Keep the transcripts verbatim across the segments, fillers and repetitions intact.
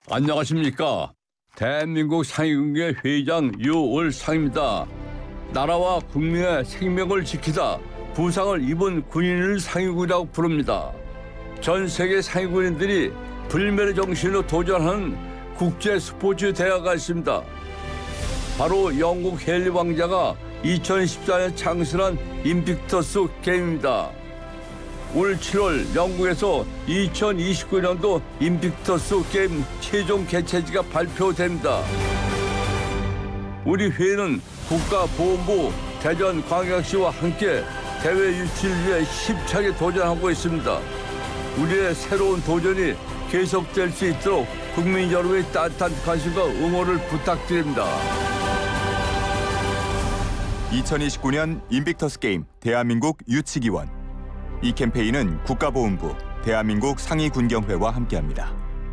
안녕하십니까. 대한민국 상위군계 회장 유월상입니다. 나라와 국민의 생명을 지키다 부상을 입은 군인을 상위군이라고 부릅니다. 전 세계 상위군인들이 불멸의 정신으로 도전하는 국제 스포츠 대회가 있습니다. 바로 영국 헨리 왕자가 이천십사 년 창설한 인빅터스 게임입니다. 올 칠월 영국에서 이천이십구 년도 인빅터스 게임 최종 개최지가 발표됩니다. 우리 회는 국가보훈부 대전광역시와 함께 대회 유치를 위해 힘차게 도전하고 있습니다. 우리의 새로운 도전이 계속될 수 있도록 국민 여러분의 따뜻한 관심과 응원을 부탁드립니다. 이천이십구 년 인빅터스 게임 대한민국 유치기원. 이 캠페인은 국가보훈부, 대한민국 상위군경회와 함께합니다.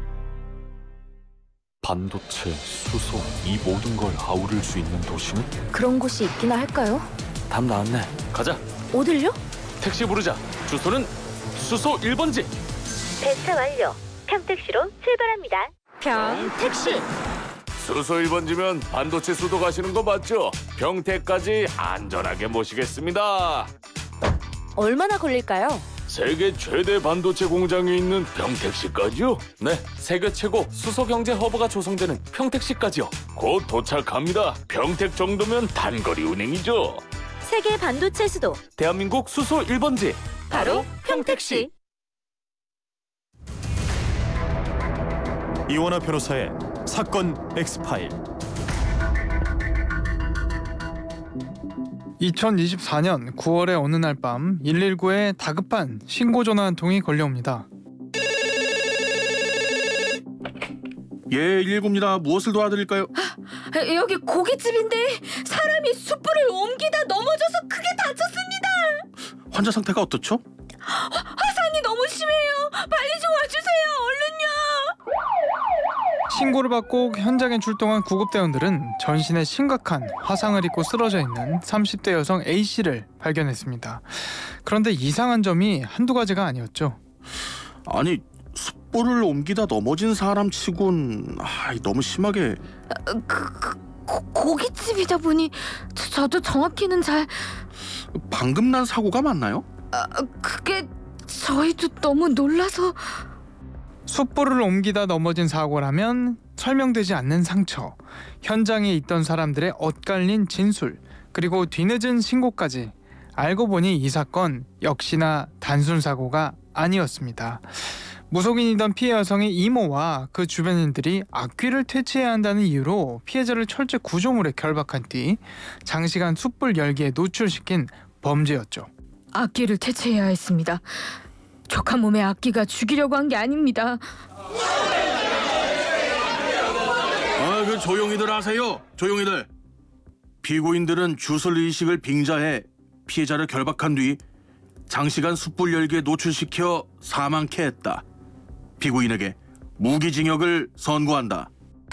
반도체, 수소, 이 모든 걸 아우를 수 있는 도시는? 그런 곳이 있기나 할까요? 답 나왔네. 가자. 어딜요? 택시 부르자. 주소는 수소 일 번지. 배차 완료. 평택시로 출발합니다. 평택시. 수소 일 번지면 반도체 수도 가시는 거 맞죠? 평택까지 안전하게 모시겠습니다. 얼마나 걸릴까요? 세계 최대 반도체 공장이 있는 평택시까지요? 네, 세계 최고 수소 경제 허브가 조성되는 평택시까지요. 곧 도착합니다. 평택 정도면 단거리 운행이죠. 세계 반도체 수도 대한민국 수소 일 번지. 바로 평택시. 이원화 변호사의 사건 엑스파일. 이천이십사 년 구월의 어느 날 밤 일일구에 다급한 신고 전화 한 통이 걸려옵니다. 예, 일일구입니다. 무엇을 도와드릴까요? 아, 여기 고깃집인데 사람이 숯불을 옮기다 넘어져서 크게 다쳤습니다. 환자 상태가 어떻죠? 화상이 너무 심해요. 빨리 좀 와주세요. 얼른요. 신고를 받고 현장에 출동한 구급대원들은 전신에 심각한 화상을 입고 쓰러져 있는 삼십 대 여성 A씨를 발견했습니다. 그런데 이상한 점이 한두 가지가 아니었죠. 아니, 숯불을 옮기다 넘어진 사람 치곤 아, 너무 심하게... 아, 그, 그 고, 고깃집이다 보니 저, 저도 정확히는 잘... 방금 난 사고가 맞나요? 아, 그게 저희도 너무 놀라서... 숯불을 옮기다 넘어진 사고라면 설명되지 않는 상처, 현장에 있던 사람들의 엇갈린 진술, 그리고 뒤늦은 신고까지. 알고 보니 이 사건 역시나 단순 사고가 아니었습니다. 무속인이던 피해 여성의 이모와 그 주변인들이 악귀를 퇴치해야 한다는 이유로 피해자를 철제 구조물에 결박한 뒤 장시간 숯불 열기에 노출시킨 범죄였죠. 악기를 퇴치해야 했습니다. 족한 몸에 악기가 죽이려고 한 게 아닙니다. 아, 그 조용히들 하세요. 조용히들. 피고인들은 주술 의식을 빙자해 피해자를 결박한 뒤 장시간 숯불 열기에 노출시켜 사망케 했다. 피고인에게 무기징역을 선고한다.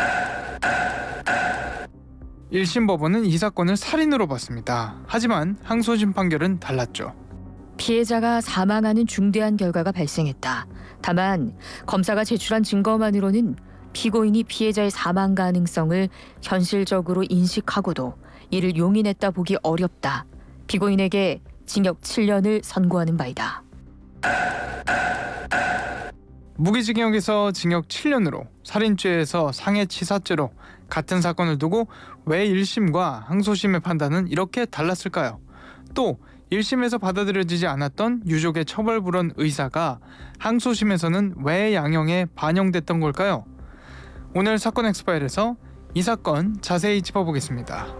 일 심 법원은 이 사건을 살인으로 봤습니다. 하지만 항소심 판결은 달랐죠. 피해자가 사망하는 중대한 결과가 발생했다. 다만 검사가 제출한 증거만으로는 피고인이 피해자의 사망 가능성을 현실적으로 인식하고도 이를 용인했다 보기 어렵다. 피고인에게 징역 칠 년을 선고하는 바이다. 무기징역에서 징역 칠 년으로, 살인죄에서 상해치사죄로 같은 사건을 두고 왜 일 심과 항소심의 판단은 이렇게 달랐을까요? 또 일 심에서 받아들여지지 않았던 유족의 처벌불원 의사가 항소심에서는 왜 양형에 반영됐던 걸까요? 오늘 사건 엑스파일에서 이 사건 자세히 짚어보겠습니다.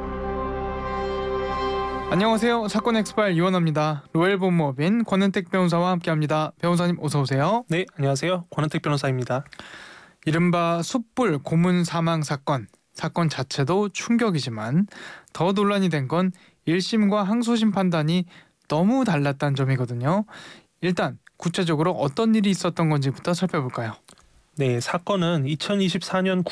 안녕하세요. 사건 엑스파일 이원화입니다. 로엘본무업인 권은택 변호사와 함께합니다. 변호사님 어서 오세요. 네, 안녕하세요. 권은택 변호사입니다. 이른바 숯불 고문 사망 사건. 사건 자체도 충격이지만 더 논란이 된 건 일 심과 항소심 판단이 너무 달랐다는 점이거든요. 일단 구체적으로 어떤 일이 있었던 건지부터 살펴볼까요? 네, 사건은 이천이십사 년